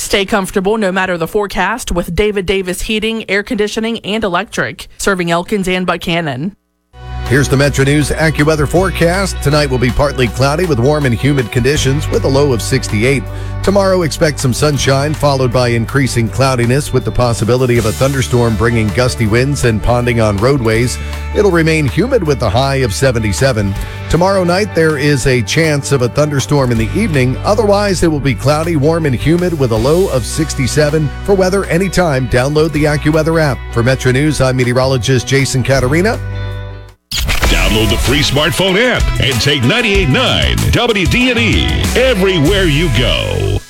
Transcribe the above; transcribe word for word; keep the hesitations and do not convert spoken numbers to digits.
Stay comfortable no matter the forecast with David Davis Heating, Air Conditioning, and Electric, serving Elkins and Buchanan. Here's the Metro News AccuWeather forecast. Tonight will be partly cloudy with warm and humid conditions with a low of sixty-eight. Tomorrow, expect some sunshine followed by increasing cloudiness with the possibility of a thunderstorm bringing gusty winds and ponding on roadways. It'll remain humid with a high of seventy-seven. Tomorrow night, there is a chance of a thunderstorm in the evening. Otherwise, it will be cloudy, warm, and humid with a low of sixty-seven. For weather anytime, download the AccuWeather app. For Metro News, I'm meteorologist Jason Caterina. Download the free smartphone app and take ninety-eight point nine W D and E everywhere you go.